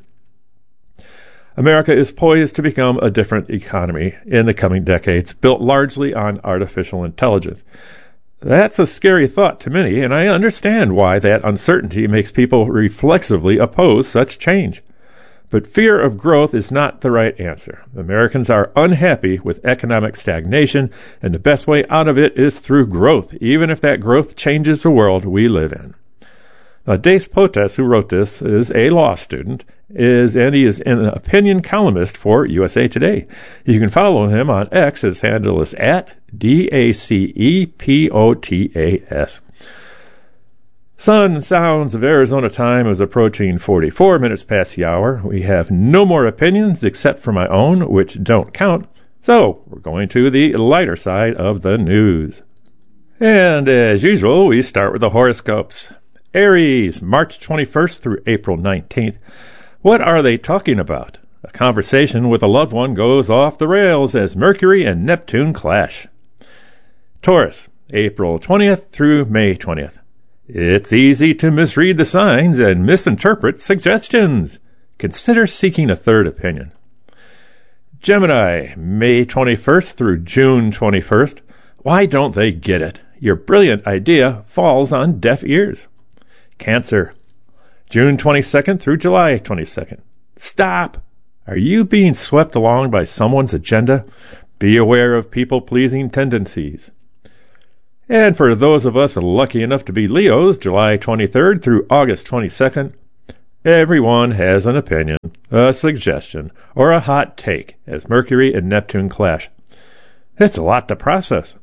America is poised to become a different economy in the coming decades, built largely on artificial intelligence. That's a scary thought to many, and I understand why that uncertainty makes people reflexively oppose such change. But fear of growth is not the right answer. Americans are unhappy with economic stagnation, and the best way out of it is through growth, even if that growth changes the world we live in. Now, Dace Potes, who wrote this, is a law student, is and he is an opinion columnist for U S A Today. You can follow him on X. His handle is at D A C E P O T A S. Sun and sounds of Arizona time is approaching forty-four minutes past the hour. We have no more opinions except for my own, which don't count. So we're going to the lighter side of the news. And as usual, we start with the horoscopes. Aries, March twenty-first through April nineteenth. What are they talking about? A conversation with a loved one goes off the rails as Mercury and Neptune clash. Taurus, April twentieth through May twentieth. It's easy to misread the signs and misinterpret suggestions. Consider seeking a third opinion. Gemini, May twenty-first through June twenty-first. Why don't they get it? Your brilliant idea falls on deaf ears. Cancer, June twenty-second through July twenty-second. Stop! Are you being swept along by someone's agenda? Be aware of people-pleasing tendencies. And for those of us lucky enough to be Leos, July twenty-third through August twenty-second, everyone has an opinion, a suggestion, or a hot take as Mercury and Neptune clash. It's a lot to process.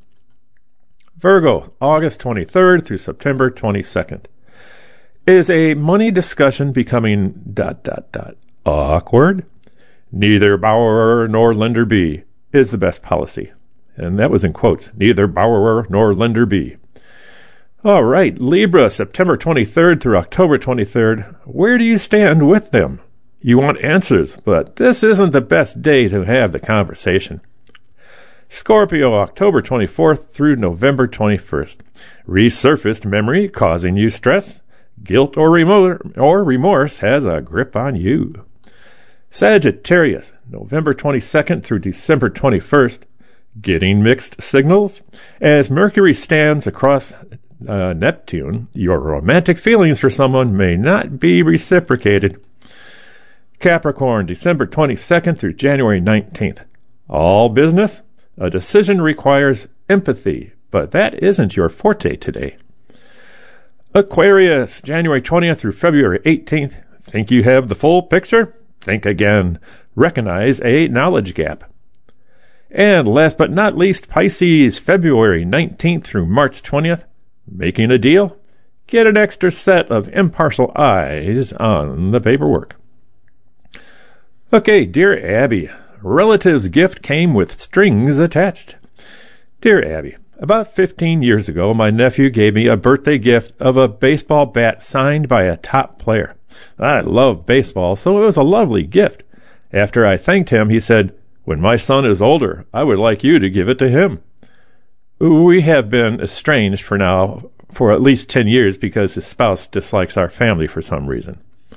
Virgo, August twenty-third through September twenty-second. Is a money discussion becoming dot dot dot awkward? Neither borrower nor lender be is the best policy. And that was in quotes. Neither borrower nor lender be. All right, Libra, September twenty-third through October twenty-third. Where do you stand with them? You want answers, but this isn't the best day to have the conversation. Scorpio, October twenty-fourth through November twenty-first. Resurfaced memory causing you stress. Guilt or remor- or remorse has a grip on you. Sagittarius, November twenty-second through December twenty-first. Getting mixed signals. As Mercury stands across uh, Neptune, your romantic feelings for someone may not be reciprocated. Capricorn, December twenty-second through January nineteenth. All business. A decision requires empathy, but that isn't your forte today. Aquarius, January twentieth through February eighteenth. Think you have the full picture? Think again. Recognize a knowledge gap. And last but not least, Pisces, February nineteenth through March twentieth. Making a deal? Get an extra set of impartial eyes on the paperwork. Okay, dear Abby, relative's gift came with strings attached. Dear Abby, about fifteen years ago, my nephew gave me a birthday gift of a baseball bat signed by a top player. I love baseball, so it was a lovely gift. After I thanked him, he said, "When my son is older, I would like you to give it to him." We have been estranged for now for at least ten years because his spouse dislikes our family for some reason.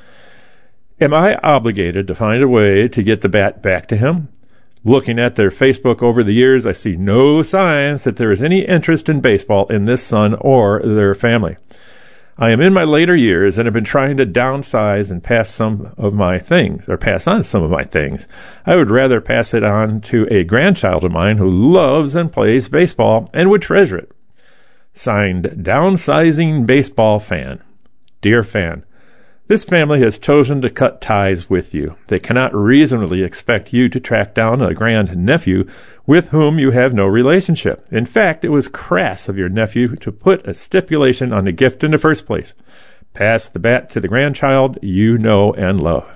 Am I obligated to find a way to get the bat back to him? Looking at their Facebook over the years, I see no signs that there is any interest in baseball in this son or their family. I am in my later years and have been trying to downsize and pass some of my things, or pass on some of my things. I would rather pass it on to a grandchild of mine who loves and plays baseball and would treasure it. Signed, Downsizing Baseball Fan. Dear Fan, this family has chosen to cut ties with you. They cannot reasonably expect you to track down a grand-nephew with whom you have no relationship. In fact, it was crass of your nephew to put a stipulation on the gift in the first place. Pass the bat to the grandchild you know and love.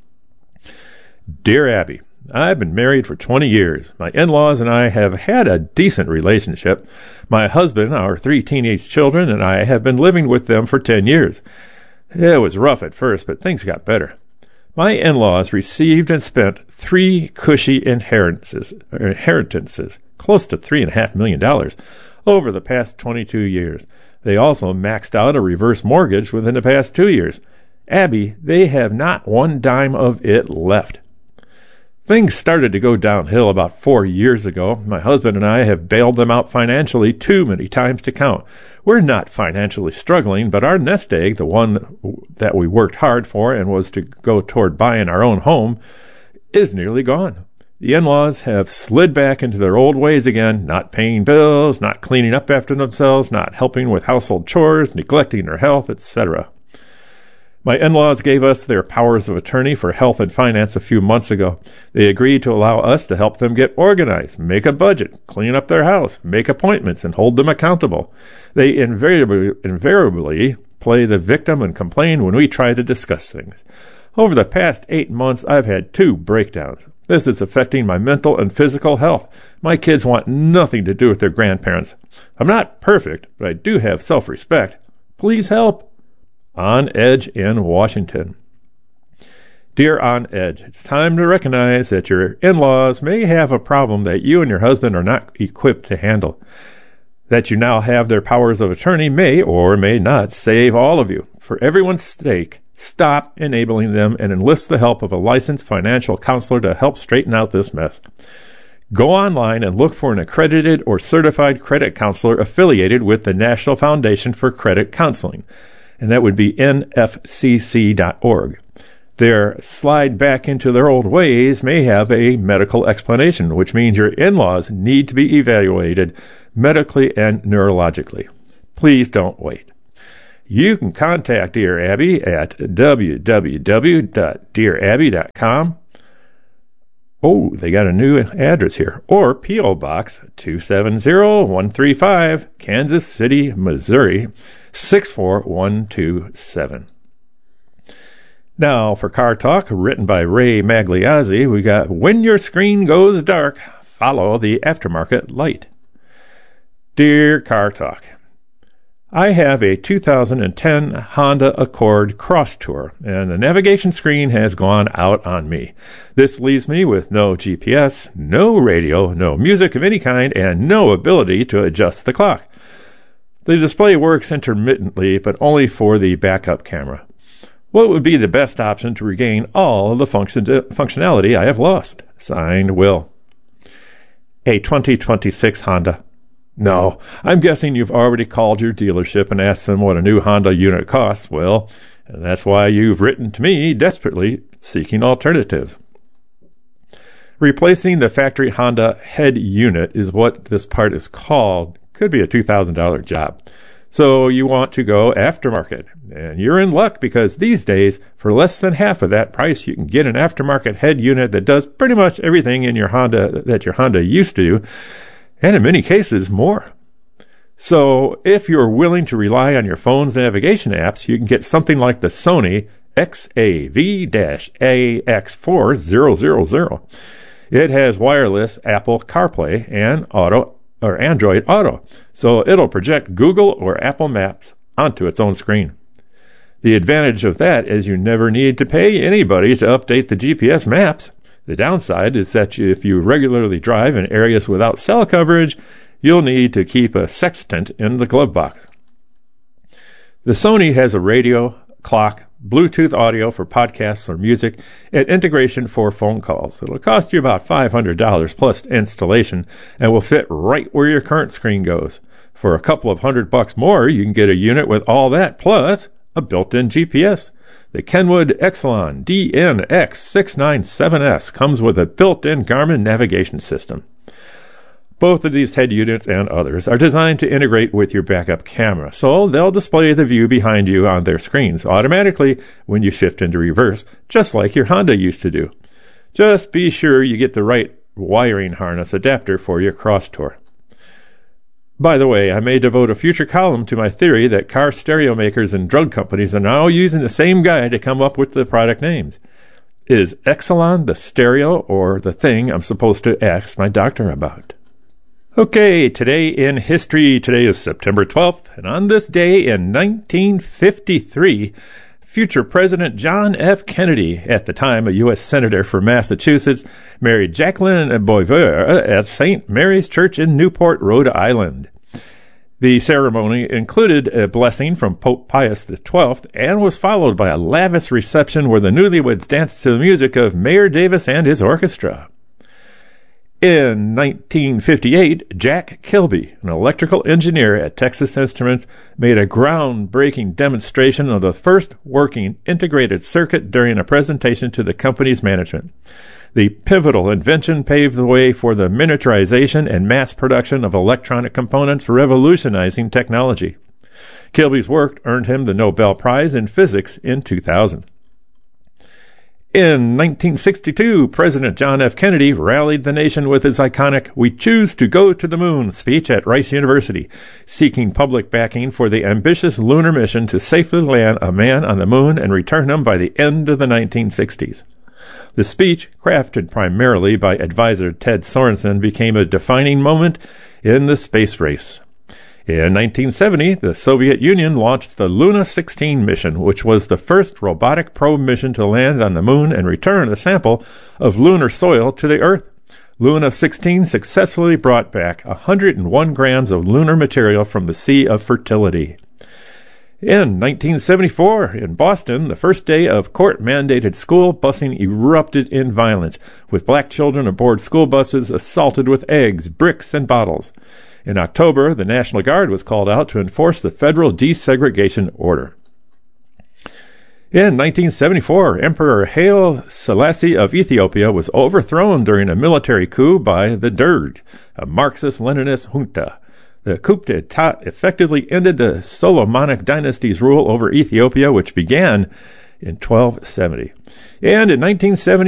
Dear Abby, I've been married for twenty years. My in-laws and I have had a decent relationship. My husband, our three teenage children, and I have been living with them for ten years. It was rough at first, but things got better. My in-laws received and spent three cushy inheritances, inheritances close to three and a half million dollars, over the past twenty-two years. They also maxed out a reverse mortgage within the past two years. Abby, they have not one dime of it left. Things started to go downhill about four years ago. My husband and I have bailed them out financially too many times to count. We're not financially struggling, but our nest egg, the one that we worked hard for and was to go toward buying our own home, is nearly gone. The in-laws have slid back into their old ways again, not paying bills, not cleaning up after themselves, not helping with household chores, neglecting their health, et cetera. My in-laws gave us their powers of attorney for health and finance a few months ago. They agreed to allow us to help them get organized, make a budget, clean up their house, make appointments, and hold them accountable. They invariably, invariably play the victim and complain when we try to discuss things. Over the past eight months, I've had two breakdowns. This is affecting my mental and physical health. My kids want nothing to do with their grandparents. I'm not perfect, but I do have self-respect. Please help. On Edge in Washington. Dear On Edge, it's time to recognize that your in-laws may have a problem that you and your husband are not equipped to handle. That you now have their powers of attorney may or may not save all of you. For everyone's sake, stop enabling them and enlist the help of a licensed financial counselor to help straighten out this mess. Go online and look for an accredited or certified credit counselor affiliated with the National Foundation for Credit Counseling. and that would be N F C C dot org. Their slide back into their old ways may have a medical explanation, which means your in-laws need to be evaluated medically and neurologically. Please don't wait. You can contact Dear Abby at w w w dot dear abby dot com. Oh, they got a new address here. Or P O. Box two seven zero one three five, Kansas City, Missouri, six four one two seven. Now, for Car Talk, written by Ray Magliazzi, we got When Your Screen Goes Dark, Follow the Aftermarket Light. Dear Car Talk, I have a two thousand ten Honda Accord Cross Tour, and the navigation screen has gone out on me. This leaves me with no G P S, no radio, no music of any kind, and no ability to adjust the clock. The display works intermittently, but only for the backup camera. What would be the best option to regain all of the function- functionality I have lost? Signed, Will. A twenty twenty-six Honda. No, I'm guessing you've already called your dealership and asked them what a new Honda unit costs, Will, and that's why you've written to me desperately seeking alternatives. Replacing the factory Honda head unit is what this part is called. Could be a two thousand dollars job. So you want to go aftermarket, and you're in luck because these days, for less than half of that price, you can get an aftermarket head unit that does pretty much everything in your Honda that your Honda used to do, and in many cases, more. So if you're willing to rely on your phone's navigation apps, you can get something like the Sony X A V A X four thousand. It has wireless Apple CarPlay and Auto or Android Auto, so it'll project Google or Apple Maps onto its own screen. The advantage of that is you never need to pay anybody to update the G P S maps. The downside is that if you regularly drive in areas without cell coverage, you'll need to keep a sextant in the glove box. The Sony has a radio, clock, Bluetooth audio for podcasts or music, and integration for phone calls. It'll cost you about five hundred dollars plus installation and will fit right where your current screen goes. For a couple of hundred bucks more, you can get a unit with all that plus a built-in G P S. The Kenwood Exelon D N X six ninety-seven S comes with a built-in Garmin navigation system. Both of these head units and others are designed to integrate with your backup camera, so they'll display the view behind you on their screens automatically when you shift into reverse, just like your Honda used to do. Just be sure you get the right wiring harness adapter for your Cross Tour. By the way, I may devote a future column to my theory that car stereo makers and drug companies are now using the same guy to come up with the product names. Is Exelon the stereo or the thing I'm supposed to ask my doctor about? Okay, today in history, today is September twelfth, and on this day in nineteen fifty-three, future President John F. Kennedy, at the time a U S Senator from Massachusetts, married Jacqueline Boiver at Saint Mary's Church in Newport, Rhode Island. The ceremony included a blessing from Pope Pius the twelfth and was followed by a lavish reception where the newlyweds danced to the music of Mayor Davis and his orchestra. In nineteen fifty-eight, Jack Kilby, an electrical engineer at Texas Instruments, made a groundbreaking demonstration of the first working integrated circuit during a presentation to the company's management. The pivotal invention paved the way for the miniaturization and mass production of electronic components, revolutionizing technology. Kilby's work earned him the Nobel Prize in Physics in two thousand. In nineteen sixty-two, President John F. Kennedy rallied the nation with his iconic "We Choose to Go to the Moon" speech at Rice University, seeking public backing for the ambitious lunar mission to safely land a man on the moon and return him by the end of the nineteen sixties. The speech, crafted primarily by advisor Ted Sorensen, became a defining moment in the space race. In nineteen seventy, the Soviet Union launched the Luna sixteen mission, which was the first robotic probe mission to land on the moon and return a sample of lunar soil to the Earth. Luna sixteen successfully brought back one hundred one grams of lunar material from the Sea of Fertility. In nineteen seventy-four, in Boston, the first day of court-mandated school busing erupted in violence, with black children aboard school buses assaulted with eggs, bricks, and bottles. In October, the National Guard was called out to enforce the federal desegregation order. In nineteen seventy-four, Emperor Haile Selassie of Ethiopia was overthrown during a military coup by the Derg, a Marxist-Leninist junta. The coup d'etat effectively ended the Solomonic dynasty's rule over Ethiopia, which began in twelve seventy. And in nineteen seventy,